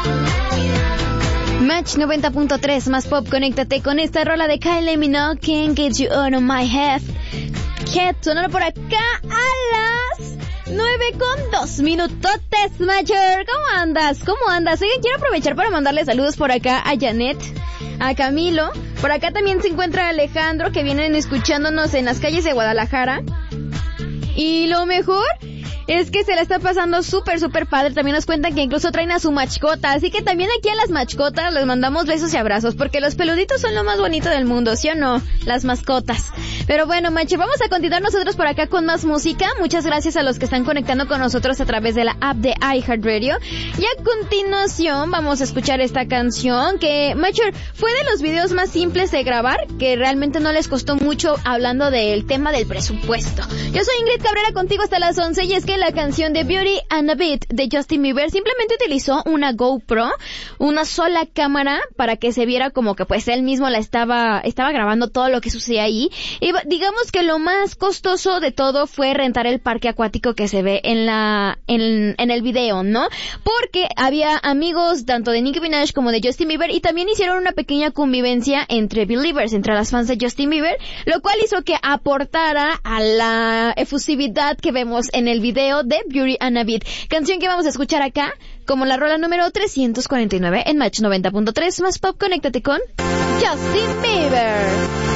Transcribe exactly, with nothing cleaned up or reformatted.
Match noventa punto tres más pop, conéctate con esta rola de Kylie Minogue, Can't Get You Out of My Head. Head sonando por acá a las nueve con dos minutotes, Matcher. ¿Cómo andas? ¿Cómo andas? Oigan, quiero aprovechar para mandarle saludos por acá a Janet, a Camilo. Por acá también se encuentra Alejandro, que vienen escuchándonos en las calles de Guadalajara. Y lo mejor es que se la está pasando súper, súper padre. También nos cuentan que incluso traen a su mascota. Así que también aquí a las mascotas les mandamos besos y abrazos, porque los peluditos son lo más bonito del mundo, ¿sí o no? Las mascotas. Pero bueno, Mache, vamos a continuar nosotros por acá con más música. Muchas gracias a los que están conectando con nosotros a través de la app de iHeartRadio. Y a continuación vamos a escuchar esta canción que, Mache, fue de los videos más simples de grabar, que realmente no les costó mucho, hablando del tema del presupuesto. Yo soy Ingrid Cabrera, contigo hasta las once, y es que la canción de Beauty and a Beat de Justin Bieber simplemente utilizó una GoPro, una sola cámara, para que se viera como que pues él mismo la estaba estaba grabando todo lo que sucedía ahí. Y digamos que lo más costoso de todo fue rentar el parque acuático que se ve en la en, en el video, ¿no? Porque había amigos tanto de Nicki Minaj como de Justin Bieber, y también hicieron una pequeña convivencia entre Believers, entre las fans de Justin Bieber, lo cual hizo que aportara a la efusividad que vemos en el video de Beauty and a Beat, canción que vamos a escuchar acá como la rola número trescientos cuarenta y nueve en Match noventa punto tres más pop. Conéctate con Justin Bieber.